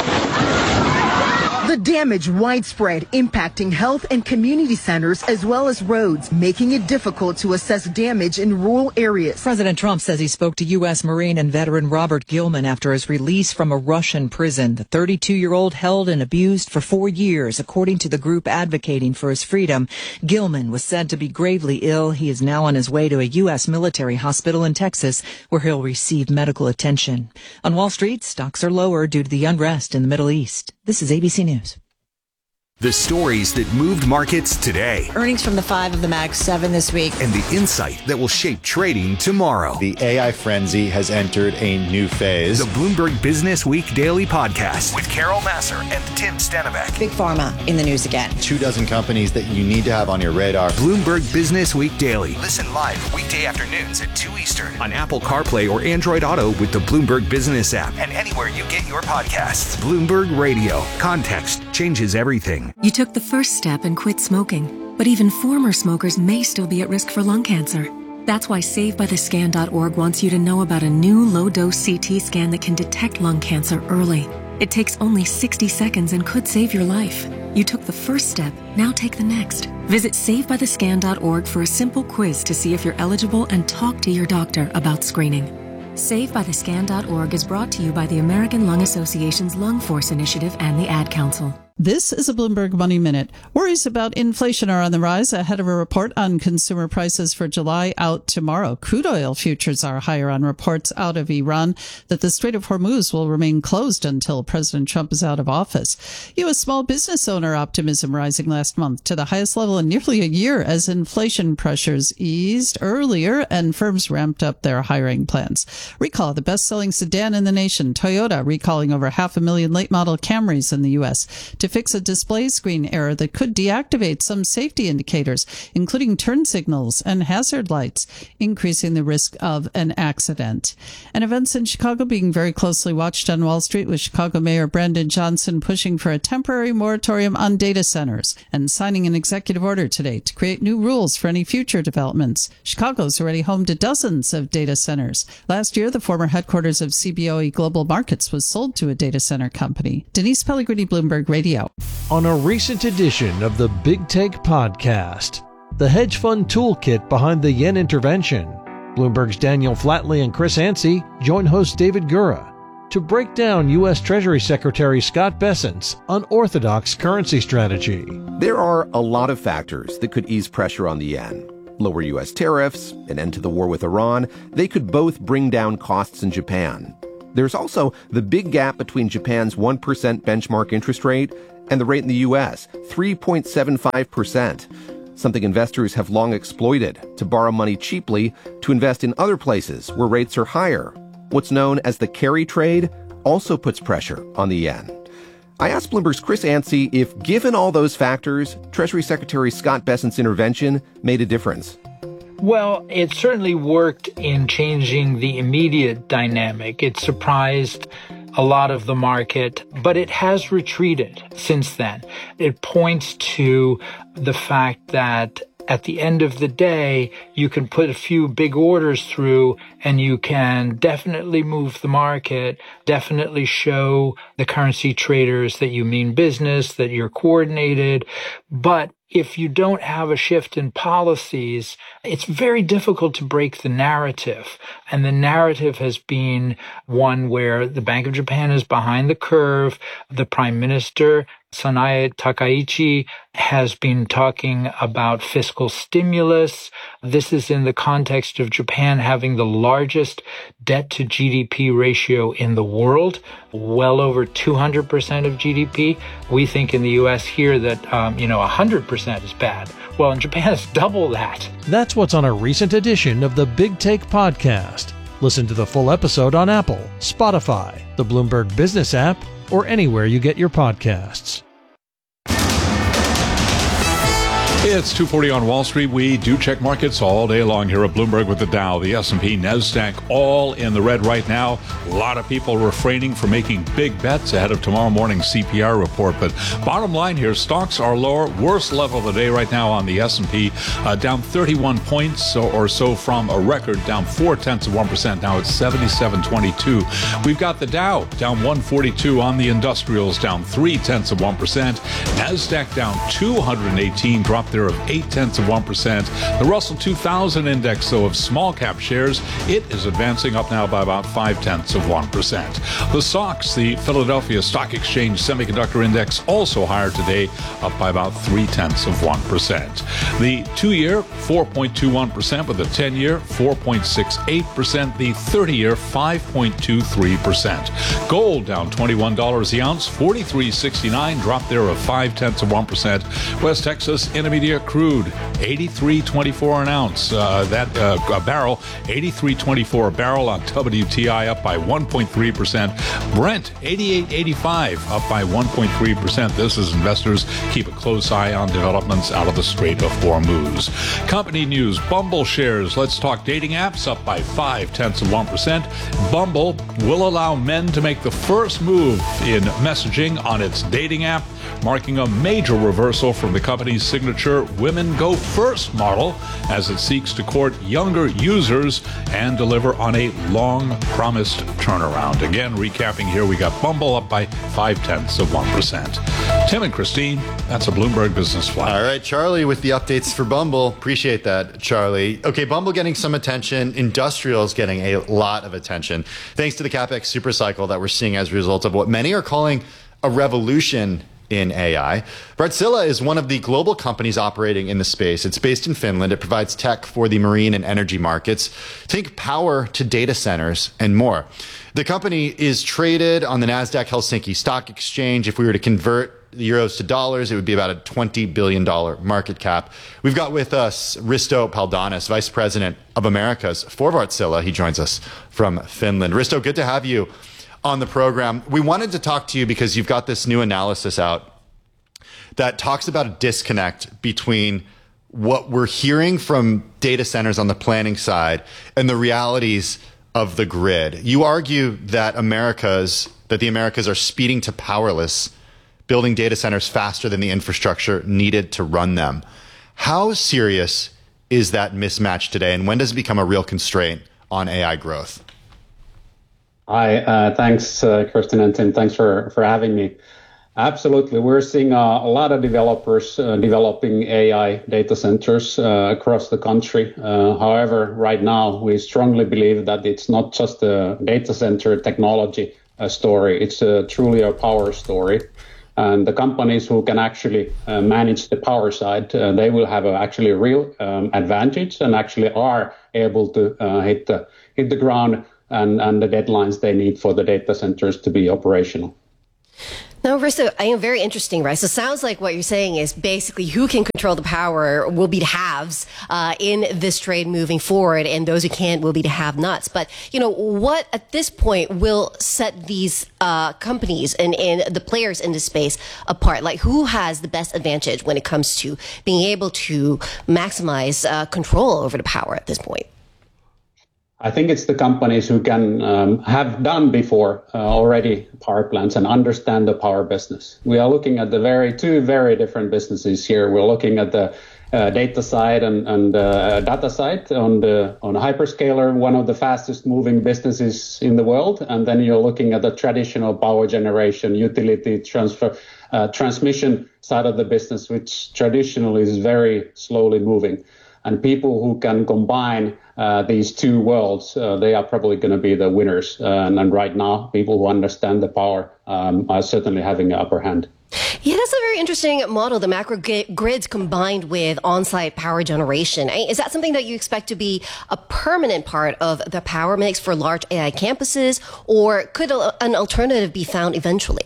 The damage widespread, impacting health and community centers as well as roads, making it difficult to assess damage in rural areas. President Trump says he spoke to U S Marine and veteran Robert Gilman after his release from a Russian prison. The thirty-two-year-old held and abused for four years, according to the group advocating for his freedom. Gilman was said to be gravely ill. He is now on his way to a U S military hospital in Texas, where he'll receive medical attention. On Wall Street, stocks are lower due to the unrest in the Middle East. This is A B C News. The stories that moved markets today. Earnings from the five of the Mag seven this week. And the insight that will shape trading tomorrow. The A I frenzy has entered a new phase. The Bloomberg Business Week Daily Podcast with Carol Massar and Tim Stenbeck. Big Pharma in the news again. Two dozen companies that you need to have on your radar. Bloomberg Business Week Daily. Listen live weekday afternoons at two Eastern on Apple CarPlay or Android Auto with the Bloomberg Business app and anywhere you get your podcasts. Bloomberg Radio. Context changes everything. You took the first step and quit smoking, but even former smokers may still be at risk for lung cancer. That's why Save By The Scan dot org wants you to know about a new low-dose C T scan that can detect lung cancer early. It takes only sixty seconds and could save your life. You took the first step, now take the next. Visit Save By The Scan dot org for a simple quiz to see if you're eligible and talk to your doctor about screening. Save By The Scan dot org is brought to you by the American Lung Association's Lung Force Initiative and the Ad Council. This is a Bloomberg Money Minute. Worries about inflation are on the rise ahead of a report on consumer prices for July out tomorrow. Crude oil futures are higher on reports out of Iran that the Strait of Hormuz will remain closed until President Trump is out of office. U S small business owner optimism rising last month to the highest level in nearly a year as inflation pressures eased earlier and firms ramped up their hiring plans. Recall, the best-selling sedan in the nation, Toyota, recalling over half a million late-model Camrys in the U S to fix a display screen error that could deactivate some safety indicators, including turn signals and hazard lights, increasing the risk of an accident. And events in Chicago being very closely watched on Wall Street, with Chicago Mayor Brandon Johnson pushing for a temporary moratorium on data centers and signing an executive order today to create new rules for any future developments. Chicago's already home to dozens of data centers. Last year, the former headquarters of C B O E Global Markets was sold to a data center company. Denise Pellegrini, Bloomberg Radio. On a recent edition of the Big Take podcast, the hedge fund toolkit behind the yen intervention, Bloomberg's Daniel Flatley and Chris Yancey join host David Gura to break down U S Treasury Secretary Scott Bessent's unorthodox currency strategy. There are a lot of factors that could ease pressure on the yen. Lower U S tariffs, an end to the war with Iran, they could both bring down costs in Japan. There's also the big gap between Japan's one percent benchmark interest rate and the rate in the U S, three point seven five percent, something investors have long exploited to borrow money cheaply to invest in other places where rates are higher. What's known as the carry trade also puts pressure on the yen. I asked Bloomberg's Chris Yancey if, given all those factors, Treasury Secretary Scott Bessent's intervention made a difference. Well, it certainly worked in changing the immediate dynamic. It surprised a lot of the market, but it has retreated since then. It points to the fact that at the end of the day, you can put a few big orders through and you can definitely move the market, definitely show the currency traders that you mean business, that you're coordinated. But if you don't have a shift in policies, it's very difficult to break the narrative. And the narrative has been one where the Bank of Japan is behind the curve. The Prime Minister, Sanae Takaichi, has been talking about fiscal stimulus. This is in the context of Japan having the largest debt to G D P ratio in the world, well over two hundred percent of G D P. We think in the U S here that, um, you know, one hundred percent is bad. Well, in Japan, it's double that. That's what's on a recent edition of the Big Take podcast. Listen to the full episode on Apple, Spotify, the Bloomberg Business app, or anywhere you get your podcasts. It's two forty on Wall Street. We do check markets all day long here at Bloomberg with the Dow, the S and P, NASDAQ, all in the red right now. A lot of people refraining from making big bets ahead of tomorrow morning's C P I report. But bottom line here, stocks are lower. Worst level of the day right now on the S and P, uh, down thirty-one points or so from a record, down four tenths of one percent. Now it's seventy-seven twenty-two. We've got the Dow down one forty-two on the industrials, down three tenths of one percent. NASDAQ down two hundred eighteen, drop there of eight tenths of one percent. The Russell two thousand index, though, of small cap shares, it is advancing up now by about five tenths of one percent. The S O X, the Philadelphia Stock Exchange Semiconductor Index, also higher today, up by about three tenths of one percent. The two-year, four point two one percent, with the ten-year, four point six eight percent. The thirty-year, five point two three percent. Gold down twenty-one dollars the ounce, forty-three sixty-nine, drop there of five tenths of one percent. West Texas Intermediate crude, eighty-three twenty-four an ounce. Uh, that uh, a barrel, eighty-three twenty-four a barrel on W T I, up by one point three percent. Brent, eighty-eight eighty-five, up by one point three percent. This is investors keep a close eye on developments out of the Strait of Hormuz. Company news, Bumble shares, let's talk dating apps, up by five tenths of one percent. Bumble will allow men to make the first move in messaging on its dating app, marking a major reversal from the company's signature Women Go First model as it seeks to court younger users and deliver on a long-promised turnaround. Again, recapping here, we got Bumble up by five tenths of one percent. Tim and Christine, that's a Bloomberg Business Flash. All right, Charlie, with the updates for Bumble. Appreciate that, Charlie. Okay, Bumble getting some attention. Industrials getting a lot of attention, thanks to the CapEx supercycle that we're seeing as a result of what many are calling a revolution in A I. Wärtsilä is one of the global companies operating in the space. It's based in Finland. It provides tech for the marine and energy markets. Think power to data centers and more. The company is traded on the Nasdaq Helsinki Stock Exchange. If we were to convert the euros to dollars, it would be about a twenty billion dollars market cap. We've got with us Risto Paldanis, Vice President of Americas for Wärtsilä. He joins us from Finland. Risto, good to have you on the program. We wanted to talk to you because you've got this new analysis out that talks about a disconnect between what we're hearing from data centers on the planning side and the realities of the grid. You argue that Americas, that the Americas are speeding to powerless, building data centers faster than the infrastructure needed to run them. How serious is that mismatch today, and when does it become a real constraint on A I growth? Hi, uh, thanks, uh, Kirsten and Tim. Thanks for, for having me. Absolutely. We're seeing uh, a lot of developers uh, developing A I data centers uh, across the country. Uh, however, right now, we strongly believe that it's not just a data center technology uh, story. It's uh, truly a power story. And the companies who can actually uh, manage the power side, uh, they will have a, actually a real um, advantage and actually are able to uh, hit the hit the ground and, and the deadlines they need for the data centers to be operational. Now, Risto, I am very interesting, right? So it sounds like what you're saying is basically who can control the power will be the haves uh, in this trade moving forward, and those who can't will be the have-nots. But, you know, what at this point will set these uh, companies and, and the players in this space apart? Like, who has the best advantage when it comes to being able to maximize uh, control over the power at this point? I think it's the companies who can um, have done before uh, already power plants and understand the power business. We are looking at the very two very different businesses here. We're looking at the uh, data side and, and uh, data side on the on a hyperscaler, one of the fastest moving businesses in the world. And then you're looking at the traditional power generation, utility transfer, uh, transmission side of the business, which traditionally is very slowly moving. And people who can combine uh, these two worlds, uh, they are probably going to be the winners. Uh, and, and right now, people who understand the power um, are certainly having an upper hand. Yeah, that's a very interesting model, the macro grids combined with on-site power generation. Is that something that you expect to be a permanent part of the power mix for large A I campuses, or could a, an alternative be found eventually?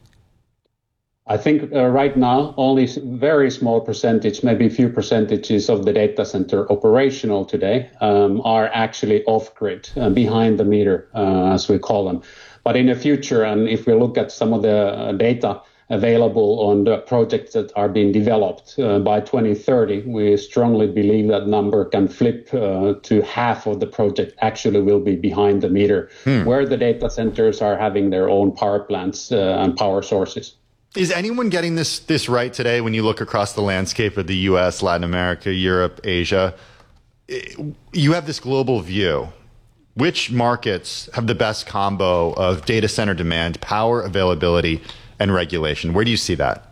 I think uh, right now, only very small percentage, maybe a few percentages of the data center operational today um, are actually off-grid, uh, behind the meter, uh, as we call them. But in the future, and if we look at some of the uh, data available on the projects that are being developed uh, by twenty thirty, we strongly believe that number can flip uh, to half of the project actually will be behind the meter, hmm. where the data centers are having their own power plants uh, and power sources. Is anyone getting this this right today when you look across the landscape of the U S, Latin America, Europe, Asia? You have this global view. Which markets have the best combo of data center demand, power availability, and regulation? Where do you see that?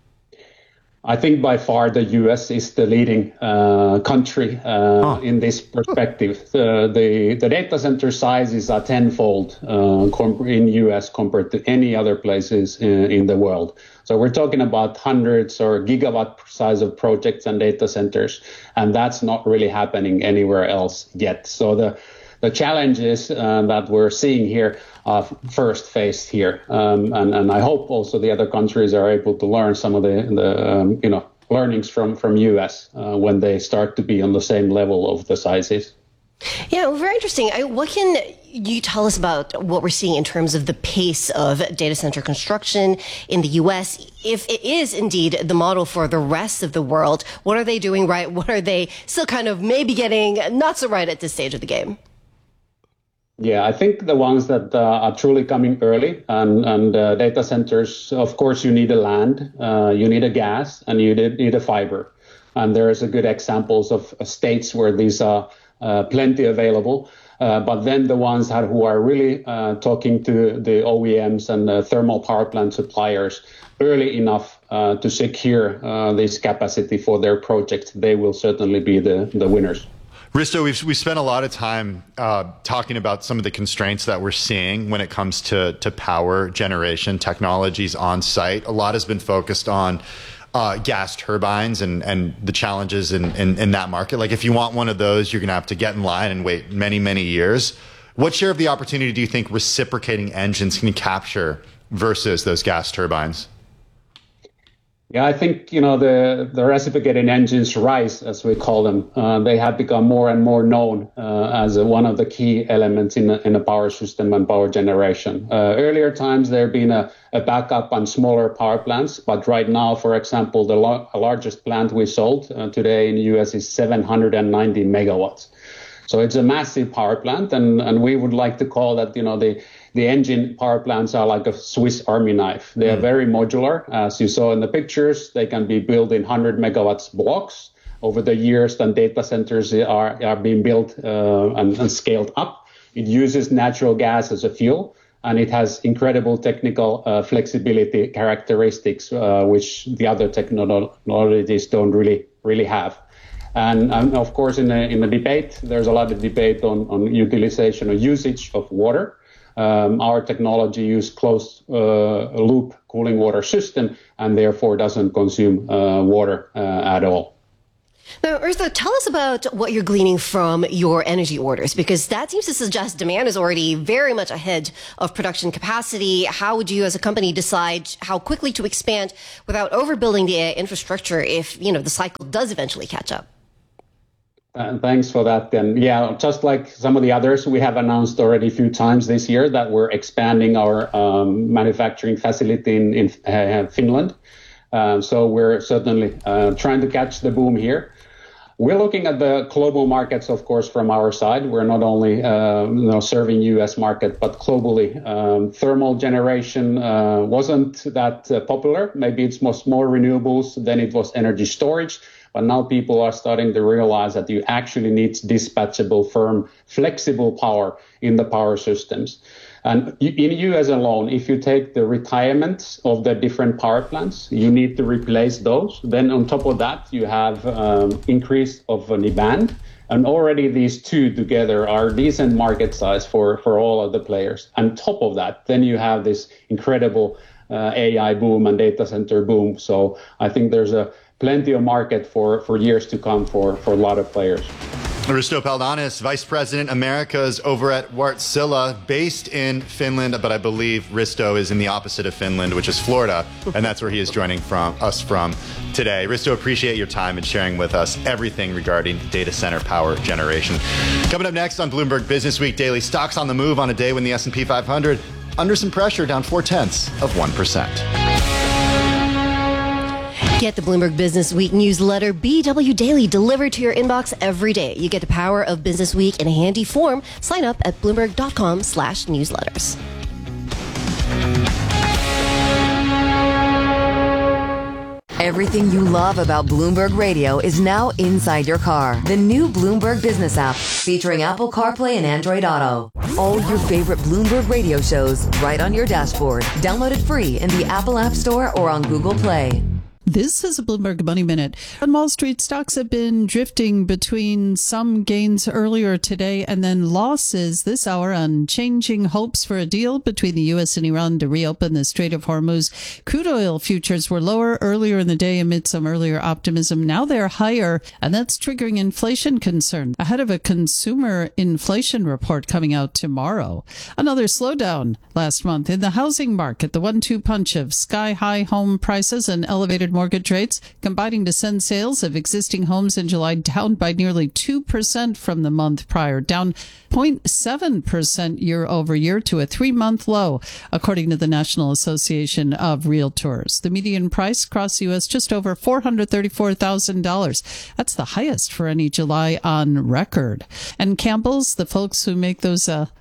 I think by far the U S is the leading uh, country uh, huh. in this perspective. The, the the data center sizes are tenfold uh, in U S compared to any other places in, in the world. So we're talking about hundreds or gigawatt size of projects and data centers, and that's not really happening anywhere else yet. So the The challenges uh, that we're seeing here are first faced here, um, and, and I hope also the other countries are able to learn some of the, the um, you know, learnings from from U S uh, when they start to be on the same level of the sizes. Yeah, well, very interesting. I, what can you tell us about what we're seeing in terms of the pace of data center construction in the U S? If it is indeed the model for the rest of the world, what are they doing right? What are they still kind of maybe getting not so right at this stage of the game? Yeah, I think the ones that uh, are truly coming early and, and uh, data centers, of course, you need a land, uh, you need a gas, and you need a fiber. And there's a good examples of uh, states where these are uh, plenty available. Uh, but then the ones that, who are really uh, talking to the O E Ms and the thermal power plant suppliers early enough uh, to secure uh, this capacity for their project, they will certainly be the, the winners. Risto, we've, we've spent a lot of time uh, talking about some of the constraints that we're seeing when it comes to, to power generation technologies on site. A lot has been focused on uh, gas turbines and, and the challenges in, in, in that market. Like if you want one of those, you're going to have to get in line and wait many, many years. What share of the opportunity do you think reciprocating engines can capture versus those gas turbines? Yeah, I think, you know, the, the reciprocating engines RISE, as we call them, uh, they have become more and more known uh, as a, one of the key elements in a, in a power system and power generation. Uh, earlier times, there have been a, a backup on smaller power plants. But right now, for example, the lo- largest plant we sold uh, today in the U S is seven hundred ninety megawatts. So it's a massive power plant. And, and we would like to call that, you know, the The engine power plants are like a Swiss Army knife. They are very modular. As you saw in the pictures, they can be built in one hundred megawatts blocks. Over the years, then data centers are, are being built uh, and, and scaled up. It uses natural gas as a fuel, and it has incredible technical uh, flexibility characteristics, uh, which the other technologies don't really, really have. And um, of course, in the, in the debate, there's a lot of debate on, on utilization or usage of water. Um, our technology uses closed uh, loop cooling water system and therefore doesn't consume uh, water uh, at all. Now, Risto, tell us about what you're gleaning from your energy orders, because that seems to suggest demand is already very much ahead of production capacity. How would you as a company decide how quickly to expand without overbuilding the infrastructure if, you know, the cycle does eventually catch up? Uh, thanks for that. And yeah, just like some of the others, we have announced already a few times this year that we're expanding our um, manufacturing facility in, in uh, Finland. Uh, so we're certainly uh, trying to catch the boom here. We're looking at the global markets, of course, from our side. We're not only uh, you know, serving U S market, but globally. Um, thermal generation uh, wasn't that uh, popular. Maybe it's much more renewables than it was energy storage. But now people are starting to realize that you actually need dispatchable, firm, flexible power in the power systems. And in the U S alone, if you take the retirements of the different power plants, you need to replace those. Then on top of that, you have um, increase of demand. And already these two together are decent market size for, for all of the players. On top of that, then you have this incredible uh, A I boom and data center boom. So I think there's a plenty of market for, for years to come for, for a lot of players. Risto Paldanis, Vice President Americas over at Wärtsilä, based in Finland, but I believe Risto is in the opposite of Finland, which is Florida, and that's where he is joining from us from today. Risto, appreciate your time and sharing with us everything regarding data center power generation. Coming up next on Bloomberg Business Week Daily, stocks on the move on a day when the S and P five hundred under some pressure, down four tenths of one percent. Get the Bloomberg Business Week newsletter, B W Daily, delivered to your inbox every day. You get the power of Business Week in a handy form. Sign up at Bloomberg.com slash newsletters. Everything you love about Bloomberg Radio is now inside your car. The new Bloomberg Business app, featuring Apple CarPlay and Android Auto. All your favorite Bloomberg Radio shows right on your dashboard. Download it free in the Apple App Store or on Google Play. This is a Bloomberg Money Minute. On Wall Street, stocks have been drifting between some gains earlier today and then losses this hour on changing hopes for a deal between the U S and Iran to reopen the Strait of Hormuz. Crude oil futures were lower earlier in the day amid some earlier optimism. Now they're higher, and that's triggering inflation concern ahead of a consumer inflation report coming out tomorrow. Another slowdown last month in the housing market, the one two punch of sky-high home prices and elevated mortgage rates combining to send sales of existing homes in July down by nearly two percent from the month prior, down zero point seven percent year over year to a three-month low, according to the National Association of Realtors. The median price across the U S just over four hundred thirty-four thousand dollars. That's the highest for any July on record. And Campbell's, the folks who make those uh,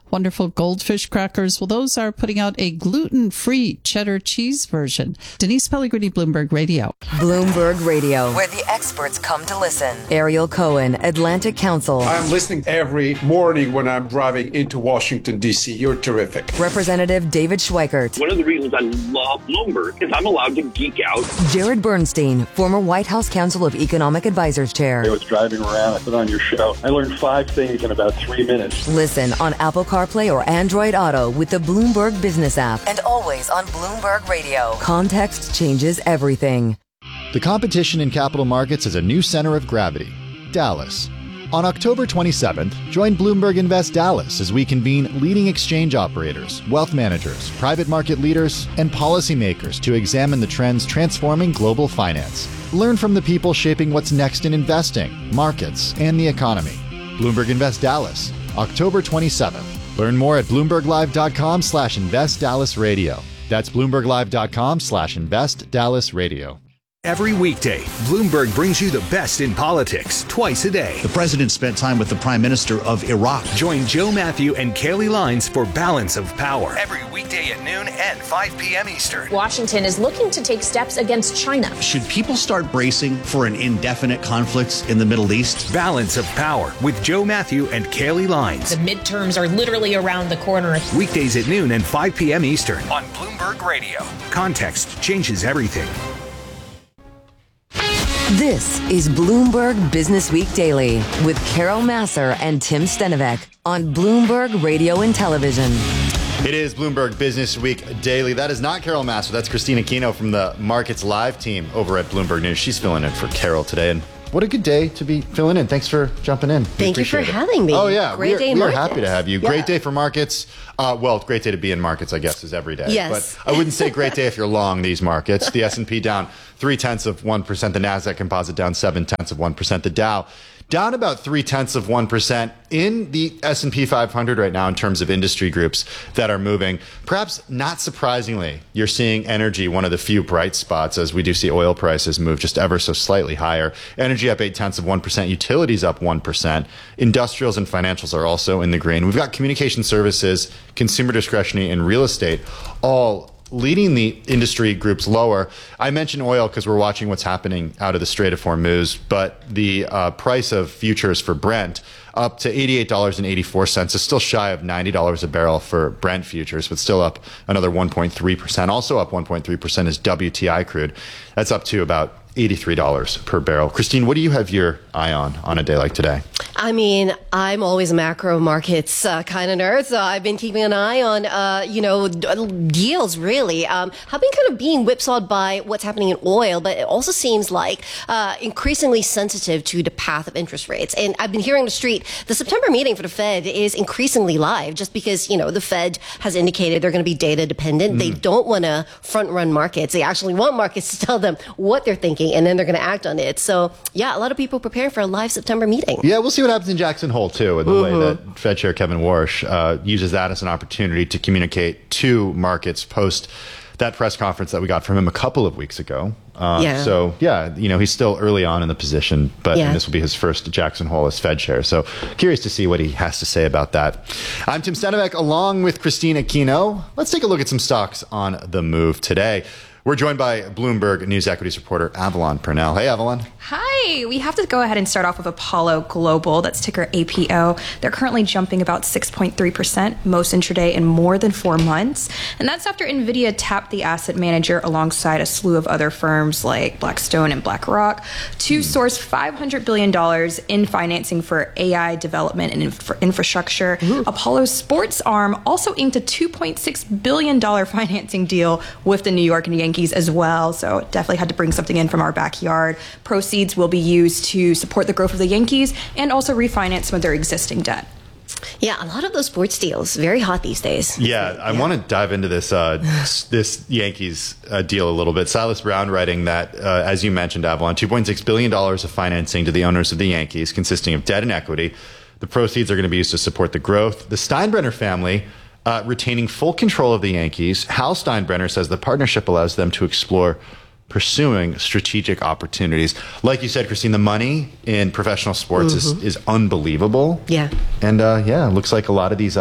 wonderful Goldfish crackers. Well, those are putting out a gluten-free cheddar cheese version. Denise Pellegrini, Bloomberg Radio. Bloomberg Radio, where the experts come to listen. Ariel Cohen, Atlantic Council. I'm listening every morning when I'm driving into Washington, D C. You're terrific. Representative David Schweikert. One of the reasons I love Bloomberg is I'm allowed to geek out. Jared Bernstein, former White House Council of Economic Advisors Chair. I was driving around, I put on your show. I learned five things in about three minutes. Listen on Apple CarPlay or Android Auto with the Bloomberg Business app, and always on Bloomberg Radio. Context changes everything. The competition in capital markets is a new center of gravity, Dallas. On October twenty-seventh, join Bloomberg Invest Dallas as we convene leading exchange operators, wealth managers, private market leaders, and policymakers to examine the trends transforming global finance. Learn from the people shaping what's next in investing, markets, and the economy. Bloomberg Invest Dallas, October twenty-seventh. Learn more at bloomberglive.com slash invest Dallas radio. That's bloomberglive.com slash invest Dallas radio. Every weekday, Bloomberg brings you the best in politics twice a day. The president spent time with the prime minister of Iraq. Join Joe Matthew and Kaylee Lines for Balance of Power. Every weekday at noon and five p.m. Eastern. Washington is looking to take steps against China. Should people start bracing for an indefinite conflict in the Middle East? Balance of Power with Joe Matthew and Kaylee Lines. The midterms are literally around the corner. Weekdays at noon and five p.m. Eastern on Bloomberg Radio. Context changes everything. This is Bloomberg Business Week Daily with Carol Massar and Tim Stenovec on Bloomberg Radio and Television. It is Bloomberg Business Week Daily. That is not Carol Massar. That's Christina Aquino from the Markets Live team over at Bloomberg News. She's filling in for Carol today. And what a good day to be filling in. Thanks for jumping in. We Thank you for it. having me. Oh, yeah. Great we are, day in we are markets. happy to have you. Yeah. Great day for markets. Uh, well, great day to be in markets, I guess, is every day. Yes. But I wouldn't say great day if you're long these markets. The S and P down three-tenths of one percent. The NASDAQ composite down seven-tenths of one percent. The Dow down about three-tenths of one percent in the S and P five hundred right now in terms of industry groups that are moving. Perhaps not surprisingly, you're seeing energy, one of the few bright spots, as we do see oil prices move just ever so slightly higher. Energy up eight-tenths of one percent. Utilities up one percent. Industrials and financials are also in the green. We've got communication services, consumer discretionary, and real estate all leading the industry groups lower. I mentioned oil because we're watching what's happening out of the Strait of Hormuz, but the uh, price of futures for Brent up to eighty-eight dollars and eighty-four cents is still shy of ninety dollars a barrel for Brent futures, but still up another one point three percent. Also up one point three percent is W T I crude. That's up to about eighty-three dollars per barrel. Christine, what do you have your eye on on a day like today? I mean, I'm always a macro markets uh, kind of nerd, so I've been keeping an eye on, uh, you know, deals, really. Um, I've been kind of being whipsawed by what's happening in oil, but it also seems like uh, increasingly sensitive to the path of interest rates. And I've been hearing on the street, the September meeting for the Fed is increasingly live just because, you know, the Fed has indicated they're going to be data dependent. Mm. They don't want to front run markets. They actually want markets to tell them what they're thinking, and then they're going to act on it. So, yeah, a lot of people preparing for a live September meeting. Yeah, we'll see what happens in Jackson Hole, too, and the Mm-hmm. way that Fed Chair Kevin Warsh uh, uses that as an opportunity to communicate to markets post that press conference that we got from him a couple of weeks ago. Uh, Yeah. So, yeah, you know, he's still early on in the position, but Yeah. and this will be his first Jackson Hole as Fed Chair. So, curious to see what he has to say about that. I'm Tim Stenovec, along with Christina Aquino. Let's take a look at some stocks on the move today. We're joined by Bloomberg News equities reporter Avalon Purnell. Hey, Avalon. Hi. We have to go ahead and start off with Apollo Global. That's ticker A P O. They're currently jumping about six point three percent, most intraday in more than four months. And that's after NVIDIA tapped the asset manager alongside a slew of other firms like Blackstone and BlackRock to source five hundred billion dollars in financing for A I development and infra- infrastructure. Apollo's sports arm also inked a two point six billion dollars financing deal with the New York Yankees as well. So definitely had to bring something in from our backyard. Proceeds will be used to support the growth of the Yankees and also refinance some of their existing debt. Yeah, a lot of those sports deals, very hot these days. Yeah, I want to dive into this uh, this Yankees uh, deal a little bit. Silas Brown writing that, uh, as you mentioned, Avalon, two point six billion dollars of financing to the owners of the Yankees, consisting of debt and equity. The proceeds are going to be used to support the growth. The Steinbrenner family uh, retaining full control of the Yankees. Hal Steinbrenner says the partnership allows them to explore pursuing strategic opportunities. Like you said, Christine, the money in professional sports Mm-hmm. is, is unbelievable. Yeah. And uh, yeah, it looks like a lot of these uh,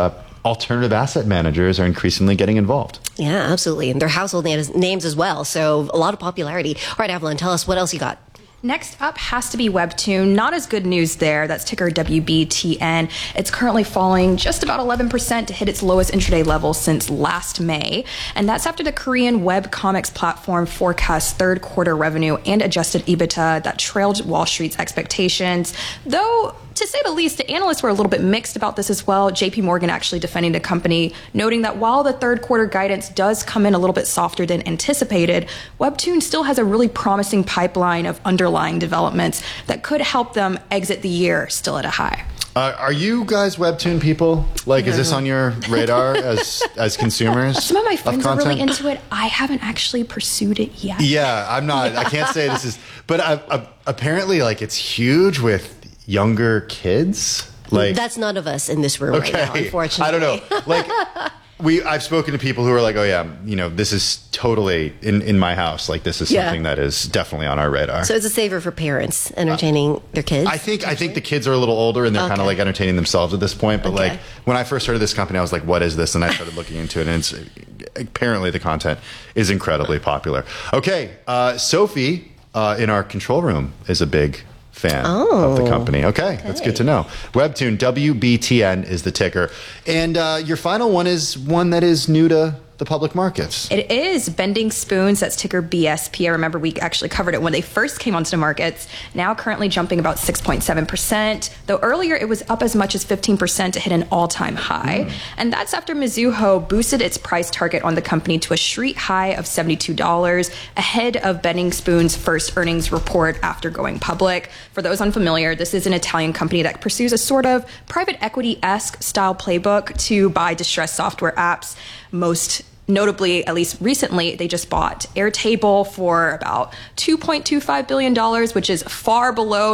alternative asset managers are increasingly getting involved. Yeah, absolutely. And they're household names as well. So a lot of popularity. All right, Evelyn, tell us what else you got. Next up has to be Webtoon. Not as good news there. That's ticker W B T N. It's currently falling just about eleven percent to hit its lowest intraday level since last May. And that's after the Korean web comics platform forecasts third quarter revenue and adjusted EBITDA that trailed Wall Street's expectations. Though, to say the least, the analysts were a little bit mixed about this as well. J P Morgan actually defending the company, noting that while the third quarter guidance does come in a little bit softer than anticipated, Webtoon still has a really promising pipeline of underlying developments that could help them exit the year still at a high. Uh, are you guys Webtoon people? Like, no. Is this on your radar as as consumers? Some of my friends of are really into it. I haven't actually pursued it yet. Yeah, I'm not. Yeah. I can't say this is, but I, I, apparently, like, it's huge with younger kids. Like, that's none of us in this room okay. right now, unfortunately. I don't know. Like, we I've spoken to people who are like, oh yeah, you know, this is totally in, in my house. Like, this is yeah. something that is definitely on our radar. So it's a saver for parents entertaining uh, their kids. I think I think the kids are a little older and they're okay. kind of like entertaining themselves at this point. But okay. like when I first heard of this company, I was like, what is this? And I started looking into it, and it's, apparently the content is incredibly popular. Okay, uh, Sophie uh, in our control room is a big fan oh, of the company. Okay, okay, that's good to know. Webtoon, W B T N is the ticker. And uh, your final one is one that is new to the public markets. It is Bending Spoons. That's ticker B S P. I remember we actually covered it when they first came onto the markets. Now currently jumping about six point seven percent, though earlier it was up as much as fifteen percent to hit an all-time high. Mm. And that's after Mizuho boosted its price target on the company to a street high of seventy-two dollars ahead of Bending Spoons' first earnings report after going public. For those unfamiliar, this is an Italian company that pursues a sort of private equity-esque style playbook to buy distressed software apps. Most notably, at least recently, they just bought Airtable for about two point two five billion dollars, which is far below